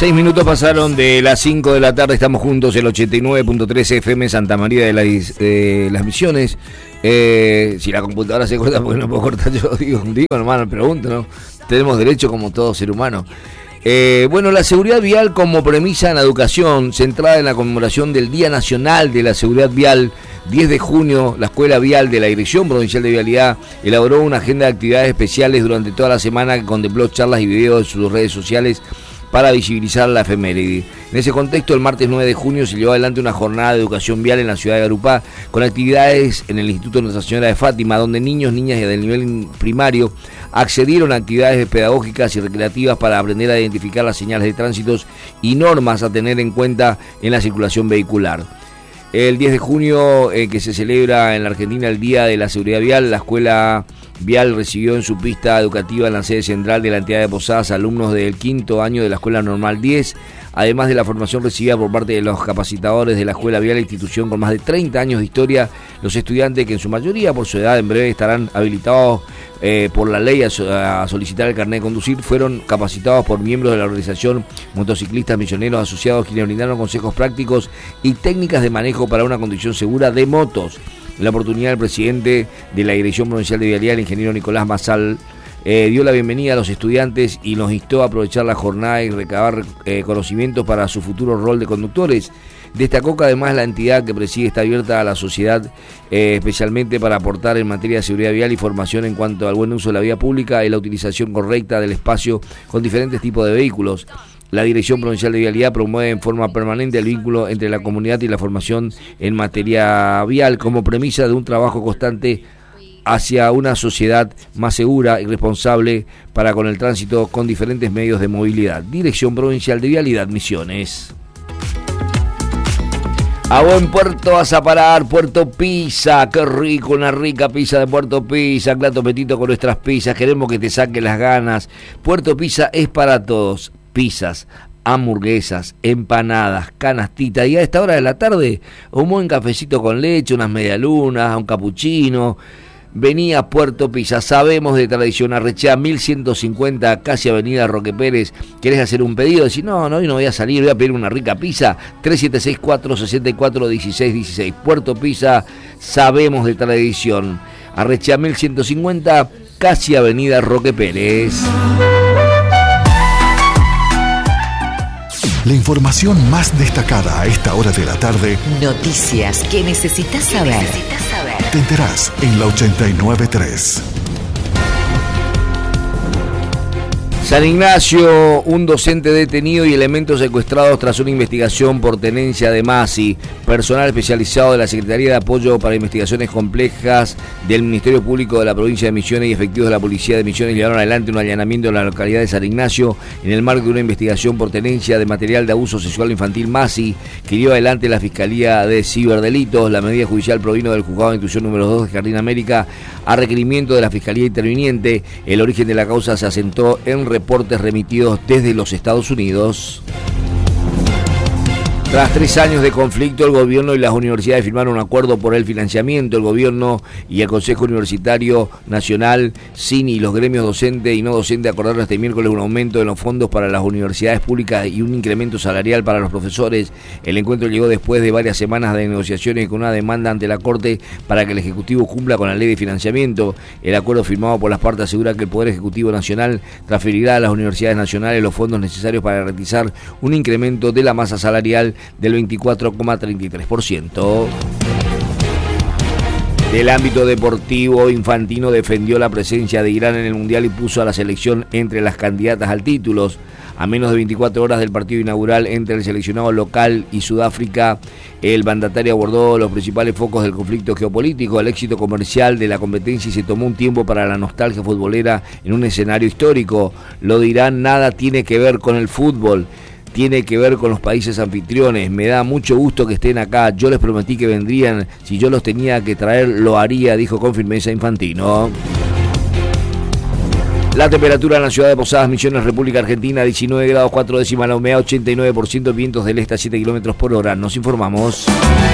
6 minutos pasaron de las 5 de la tarde, estamos juntos, el 89.3 FM Santa María de las Misiones. Si la computadora se corta, porque no puedo cortar, yo digo nomás, pregunto, ¿no? Tenemos derecho como todo ser humano. Bueno, la seguridad vial como premisa en la educación, centrada en la conmemoración del Día Nacional de la Seguridad Vial, 10 de junio, la Escuela Vial de la Dirección Provincial de Vialidad elaboró una agenda de actividades especiales durante toda la semana que contempló charlas y videos en sus redes sociales para visibilizar la efeméride. En ese contexto, el martes 9 de junio se llevó adelante una jornada de educación vial en la ciudad de Garupá, con actividades en el Instituto Nuestra Señora de Fátima, donde niños, niñas y del nivel primario accedieron a actividades pedagógicas y recreativas para aprender a identificar las señales de tránsitos y normas a tener en cuenta en la circulación vehicular. El 10 de junio, que se celebra en la Argentina el Día de la Seguridad Vial, la Escuela Vial recibió en su pista educativa en la sede central de la entidad de Posadas alumnos del quinto año de la Escuela Normal 10, además de la formación recibida por parte de los capacitadores de la Escuela Vial, institución con más de 30 años de historia. Los estudiantes, que en su mayoría por su edad en breve estarán habilitados por la ley a solicitar el carnet de conducir, fueron capacitados por miembros de la organización Motociclistas Misioneros Asociados, quienes brindaron consejos prácticos y técnicas de manejo para una conducción segura de motos. En la oportunidad, el presidente de la Dirección Provincial de Vialidad, el ingeniero Nicolás Mazal, dio la bienvenida a los estudiantes y los instó a aprovechar la jornada y recabar conocimientos para su futuro rol de conductores. Destacó que además la entidad que preside está abierta a la sociedad, especialmente para aportar en materia de seguridad vial y formación en cuanto al buen uso de la vía pública y la utilización correcta del espacio con diferentes tipos de vehículos. La Dirección Provincial de Vialidad promueve en forma permanente el vínculo entre la comunidad y la formación en materia vial como premisa de un trabajo constante hacia una sociedad más segura y responsable para con el tránsito con diferentes medios de movilidad. Dirección Provincial de Vialidad, Misiones. A buen puerto vas a parar, Puerto Pizza, qué rico, una rica pizza de Puerto Pizza, clato petito con nuestras pizzas, queremos que te saque las ganas. Puerto Pizza es para todos, pizzas, hamburguesas, empanadas, canastita, y a esta hora de la tarde un buen cafecito con leche, unas medialunas, un capuchino. Vení a Puerto Pizza, sabemos de tradición. Arrechea 1150, casi avenida Roque Pérez. ¿Querés hacer un pedido? Decís, no, hoy no voy a salir, voy a pedir una rica pizza. 3764-641616. Puerto Pizza, sabemos de tradición. Arrechea 1150, casi avenida Roque Pérez. La información más destacada a esta hora de la tarde. Noticias que necesitas saber. Te enterás en la 89.3. San Ignacio, un docente detenido y elementos secuestrados tras una investigación por tenencia de MASI. Personal especializado de la Secretaría de Apoyo para Investigaciones Complejas del Ministerio Público de la Provincia de Misiones y efectivos de la Policía de Misiones llevaron adelante un allanamiento en la localidad de San Ignacio en el marco de una investigación por tenencia de material de abuso sexual infantil MASI que lleva adelante la Fiscalía de Ciberdelitos. La medida judicial provino del Juzgado de Instrucción número 2 de Jardín América a requerimiento de la Fiscalía interviniente. El origen de la causa se asentó en reportes remitidos desde los Estados Unidos. Tras 3 años de conflicto, el gobierno y las universidades firmaron un acuerdo por el financiamiento. El gobierno y el Consejo Universitario Nacional, CINI y los gremios docente y no docente acordaron este miércoles un aumento de los fondos para las universidades públicas y un incremento salarial para los profesores. El encuentro llegó después de varias semanas de negociaciones con una demanda ante la Corte para que el Ejecutivo cumpla con la ley de financiamiento. El acuerdo firmado por las partes asegura que el Poder Ejecutivo Nacional transferirá a las universidades nacionales los fondos necesarios para garantizar un incremento de la masa salarial del 24,33%. Del ámbito deportivo, Infantino defendió la presencia de Irán en el Mundial y puso a la selección entre las candidatas al título. A menos de 24 horas del partido inaugural entre el seleccionado local y Sudáfrica, el mandatario abordó los principales focos del conflicto geopolítico, el éxito comercial de la competencia y se tomó un tiempo para la nostalgia futbolera en un escenario histórico. Lo de Irán nada tiene que ver con el fútbol. Tiene que ver con los países anfitriones. Me da mucho gusto que estén acá. Yo les prometí que vendrían. Si yo los tenía que traer, lo haría, dijo con firmeza Infantino. La temperatura en la ciudad de Posadas, Misiones, República Argentina, 19 grados 4 décimas, la humedad 89%, vientos del este a 7 kilómetros por hora. Nos informamos.